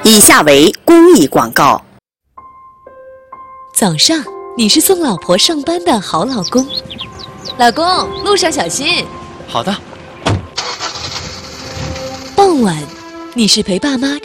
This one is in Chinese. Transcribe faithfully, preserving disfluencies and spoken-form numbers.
以下为公益广告。 早上，你是送老婆上班的好老公。老公，路上小心。 好的。 傍晚，你是陪爸妈